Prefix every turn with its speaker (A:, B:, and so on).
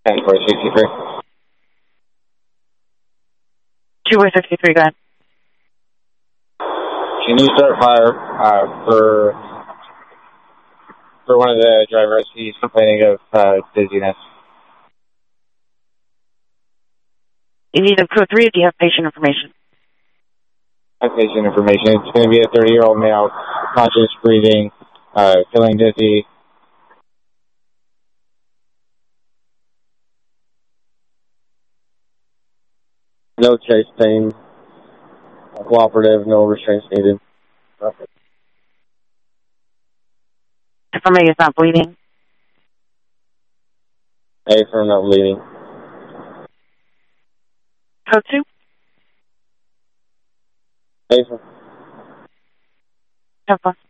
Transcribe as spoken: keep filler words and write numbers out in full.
A: ten four sixty-three.
B: two four sixty-three, go ahead.
A: Can you start fire uh, for for one of the drivers? He's complaining of uh, dizziness.
B: You need a code three, or do you have patient information?
A: I have patient information. It's going to be a thirty-year-old male, conscious, breathing, uh, feeling dizzy. No chase pain. Cooperative, no restraints needed.
B: Affirmative is not bleeding.
A: A for not bleeding.
B: Code two?
A: A for.
B: ten four.